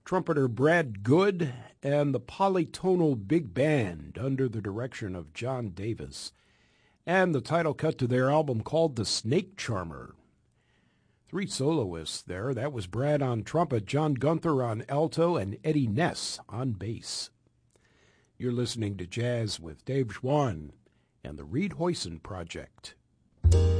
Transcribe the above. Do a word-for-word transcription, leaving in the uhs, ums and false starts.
trumpeter Brad Good, and the Polytonal Big Band under the direction of John Davis, and the title cut to their album called The Snake Charmer. Three soloists there. That was Brad on trumpet, John Gunther on alto, and Eddie Ness on bass. You're listening to Jazz with Dave Schwann and the Reed Hoyson Project.